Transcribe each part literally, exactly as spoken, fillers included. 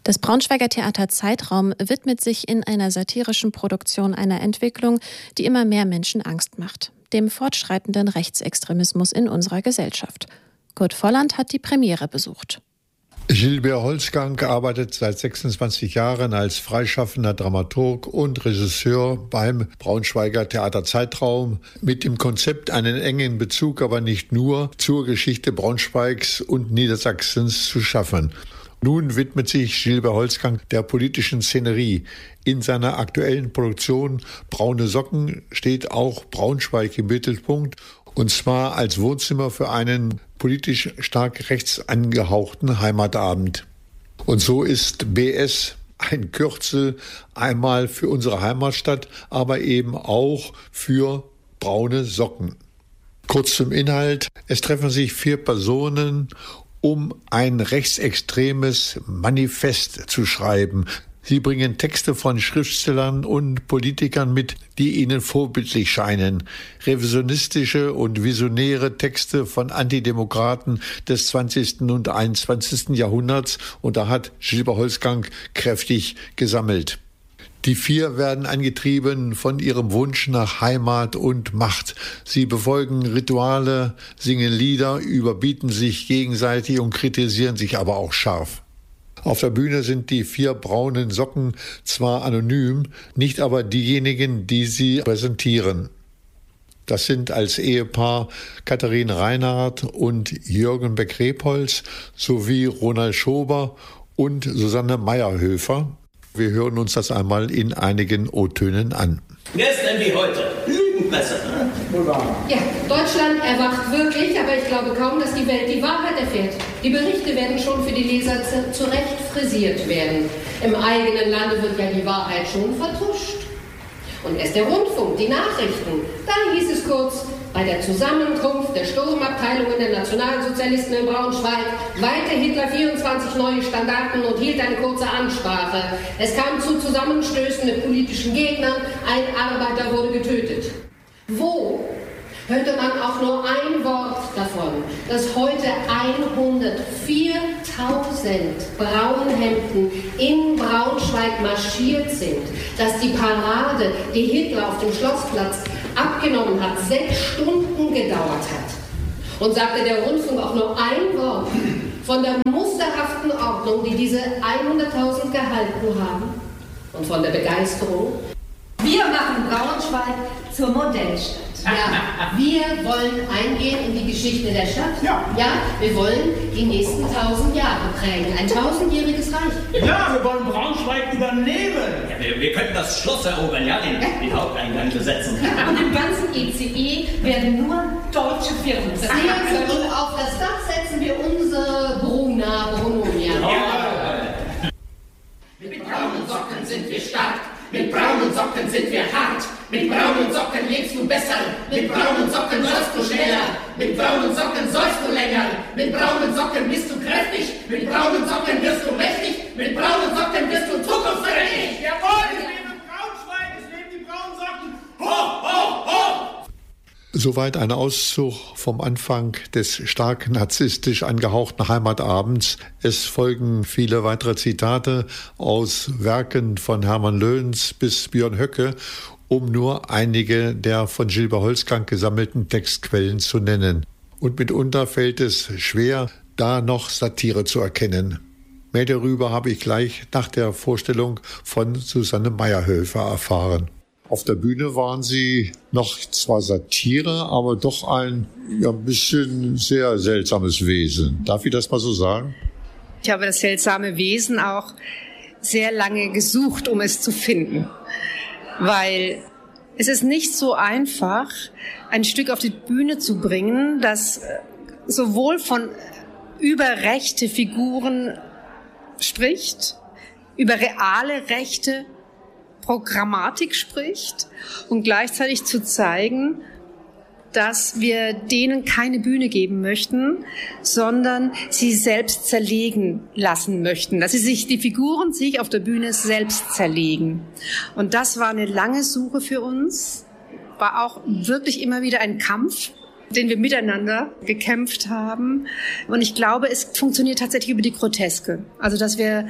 Das Braunschweiger Theater Zeitraum widmet sich in einer satirischen Produktion einer Entwicklung, die immer mehr Menschen Angst macht: dem fortschreitenden Rechtsextremismus in unserer Gesellschaft. Kurt Volland hat die Premiere besucht. Gilbert Holzgang arbeitet seit sechsundzwanzig Jahren als freischaffender Dramaturg und Regisseur beim Braunschweiger Theater Zeitraum mit dem Konzept, einen engen Bezug, aber nicht nur, zur Geschichte Braunschweigs und Niedersachsens zu schaffen. Nun widmet sich Gilbert Holzgang der politischen Szenerie. In seiner aktuellen Produktion Braune Socken steht auch Braunschweig im Mittelpunkt, und zwar als Wohnzimmer für einen politisch stark rechts angehauchten Heimatabend. Und so ist B S ein Kürzel einmal für unsere Heimatstadt, aber eben auch für braune Socken. Kurz zum Inhalt: Es treffen sich vier Personen, um ein rechtsextremes Manifest zu schreiben. Sie bringen Texte von Schriftstellern und Politikern mit, die ihnen vorbildlich scheinen. Revisionistische und visionäre Texte von Antidemokraten des zwanzigsten und einundzwanzigsten Jahrhunderts. Und da hat Gilbert Holzgang kräftig gesammelt. Die vier werden angetrieben von ihrem Wunsch nach Heimat und Macht. Sie befolgen Rituale, singen Lieder, überbieten sich gegenseitig und kritisieren sich aber auch scharf. Auf der Bühne sind die vier braunen Socken zwar anonym, nicht aber diejenigen, die sie präsentieren. Das sind als Ehepaar Katharine Reinhardt und Jürgen Beck-Rebholz sowie Ronald Schober und Susanne Meyerhöfer. Wir hören uns das einmal in einigen O-Tönen an. Gestern wie heute. Lügenpresse. Ja, Deutschland erwacht wirklich, aber ich glaube kaum, dass die Welt die Wahrheit erfährt. Die Berichte werden schon für die Leser zurecht frisiert werden. Im eigenen Lande wird ja die Wahrheit schon vertuscht. Und erst der Rundfunk, die Nachrichten. Da hieß es kurz: Bei der Zusammenkunft der Sturmabteilungen der Nationalsozialisten in Braunschweig weihte Hitler vierundzwanzig neue Standarten und hielt eine kurze Ansprache. Es kam zu Zusammenstößen mit politischen Gegnern, ein Arbeiter wurde getötet. Wo hörte man auch nur ein Wort davon, dass heute hundertviertausend Braunhemden in Braunschweig marschiert sind, dass die Parade, die Hitler auf dem Schlossplatz abgenommen hat, sechs Stunden gedauert hat? Und sagte der Rundfunk auch nur ein Wort von der musterhaften Ordnung, die diese hunderttausend gehalten haben, und von der Begeisterung? Wir machen Braunschweig zur Modellstadt. Ja, wir wollen eingehen in die Geschichte der Stadt. Ja. Ja, wir wollen die nächsten tausend Jahre prägen. Ein tausendjähriges Reich. Ja, wir wollen Braunschweig übernehmen. Ja, wir, wir könnten das Schloss erobern, ja, den, den Haupteingang besetzen. Und im ganzen E C E werden nur deutsche Firmen sein. Sehr gut. Und auf das Dach setzen wir unsere Bruna Brunonia. Ja. Mit braunen Socken sind wir stark. Mit braunen Socken sind wir hart. Mit braunen Socken lebst du besser. Mit braunen Socken sollst du schneller. Mit braunen Socken sollst du länger. Mit braunen Socken bist du kräftig. Mit braunen Socken wirst du mächtig. Mit braunen Socken wirst du zukunftsträchtig. Jawohl, es lebe Braunschweig, es leben die braunen Socken. Hoch, hoch, hoch! Soweit ein Auszug vom Anfang des stark narzisstisch angehauchten Heimatabends. Es folgen viele weitere Zitate aus Werken von Hermann Löns bis Björn Höcke, um nur einige der von Gilbert Holzgang gesammelten Textquellen zu nennen. Und mitunter fällt es schwer, da noch Satire zu erkennen. Mehr darüber habe ich gleich nach der Vorstellung von Susanne Meyerhöfer erfahren. Auf der Bühne waren Sie noch zwar Satire, aber doch ein ja, ein bisschen sehr seltsames Wesen. Darf ich das mal so sagen? Ich habe das seltsame Wesen auch sehr lange gesucht, um es zu finden. Weil es ist nicht so einfach, ein Stück auf die Bühne zu bringen, das sowohl von über rechte Figuren spricht, über reale Rechte, Programmatik spricht und gleichzeitig zu zeigen, dass wir denen keine Bühne geben möchten, sondern sie selbst zerlegen lassen möchten, dass sie sich, die Figuren sich auf der Bühne selbst zerlegen. Und das war eine lange Suche für uns, war auch wirklich immer wieder ein Kampf, den wir miteinander gekämpft haben. Und ich glaube, es funktioniert tatsächlich über die Groteske. Also, dass wir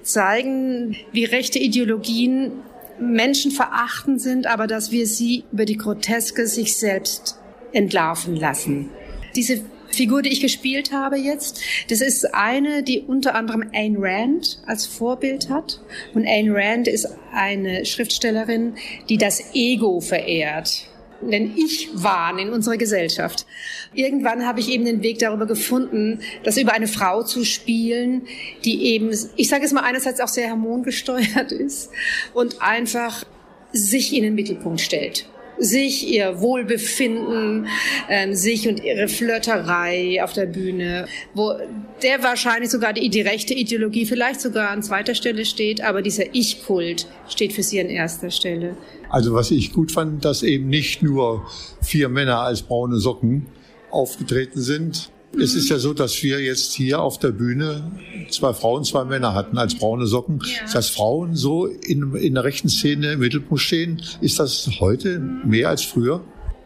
zeigen, wie rechte Ideologien menschenverachtend sind, aber dass wir sie über die Groteske sich selbst entlarven lassen. Diese Figur, die ich gespielt habe jetzt, das ist eine, die unter anderem Ayn Rand als Vorbild hat. Und Ayn Rand ist eine Schriftstellerin, die das Ego verehrt, den Ich-Wahn in unserer Gesellschaft. Irgendwann habe ich eben den Weg darüber gefunden, das über eine Frau zu spielen, die eben, ich sage es mal, einerseits auch sehr hormongesteuert ist und einfach sich in den Mittelpunkt stellt. Sich, ihr Wohlbefinden, ähm, sich und ihre Flirterei auf der Bühne, wo der wahrscheinlich sogar die, die rechte Ideologie vielleicht sogar an zweiter Stelle steht, aber dieser Ich-Kult steht für sie an erster Stelle. Also was ich gut fand, dass eben nicht nur vier Männer als braune Socken aufgetreten sind. Mhm. Es ist ja so, dass wir jetzt hier auf der Bühne zwei Frauen, zwei Männer hatten als braune Socken. Ja. Dass Frauen so in, in der rechten Szene im Mittelpunkt stehen, ist das heute mhm. mehr als früher?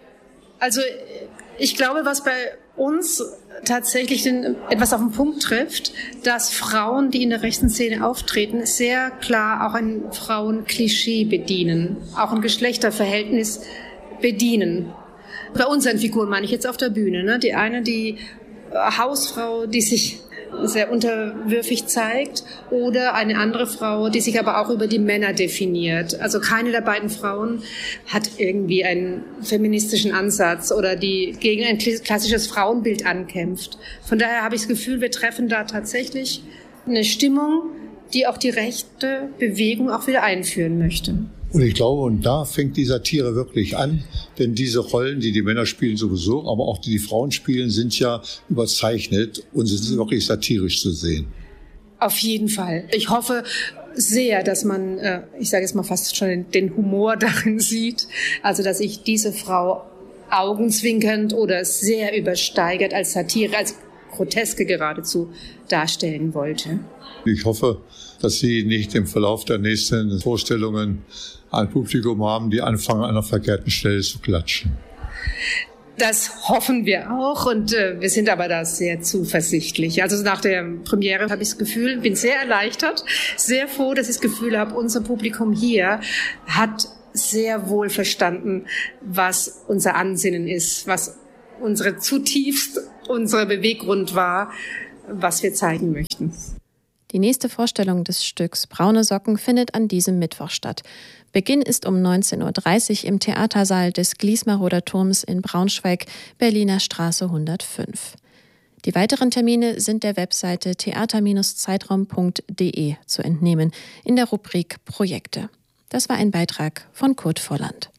Also ich glaube, was bei uns tatsächlich den, etwas auf den Punkt trifft, dass Frauen, die in der rechten Szene auftreten, sehr klar auch ein Frauenklischee bedienen, auch ein Geschlechterverhältnis bedienen. Bei unseren Figuren meine ich jetzt auf der Bühne, ne? Die eine, die Hausfrau, die sich sehr unterwürfig zeigt, oder eine andere Frau, die sich aber auch über die Männer definiert. Also keine der beiden Frauen hat irgendwie einen feministischen Ansatz oder die gegen ein klassisches Frauenbild ankämpft. Von daher habe ich das Gefühl, wir treffen da tatsächlich eine Stimmung, die auch die rechte Bewegung auch wieder einführen möchte. Und ich glaube, und da fängt die Satire wirklich an, denn diese Rollen, die die Männer spielen sowieso, aber auch die die Frauen spielen, sind ja überzeichnet und sind wirklich satirisch zu sehen. Auf jeden Fall. Ich hoffe sehr, dass man, ich sage jetzt mal fast schon den Humor darin sieht, also dass ich diese Frau augenzwinkernd oder sehr übersteigert als Satire, als Groteske geradezu darstellen wollte. Ich hoffe, dass Sie nicht im Verlauf der nächsten Vorstellungen ein Publikum haben, die anfangen, an einer verkehrten Stelle zu klatschen. Das hoffen wir auch und äh, wir sind aber da sehr zuversichtlich. Also nach der Premiere habe ich das Gefühl, bin sehr erleichtert, sehr froh, dass ich das Gefühl habe, unser Publikum hier hat sehr wohl verstanden, was unser Ansinnen ist, was unsere zutiefst unser Beweggrund war, was wir zeigen möchten. Die nächste Vorstellung des Stücks Braune Socken findet an diesem Mittwoch statt. Beginn ist um neunzehn Uhr dreißig im Theatersaal des Gliesmaroder Turms in Braunschweig, Berliner Straße hundertfünf. Die weiteren Termine sind der Webseite theater Zeitraum punkt de zu entnehmen in der Rubrik Projekte. Das war ein Beitrag von Kurt Volland.